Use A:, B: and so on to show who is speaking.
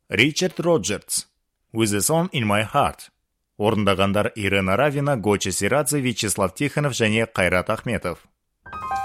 A: Ричард Роджерс, With a Song in My Heart. Орындағандар Ирина Равина, Гоча Сирадзе, Вячеслав Тихонов және Қайрат Ахметов.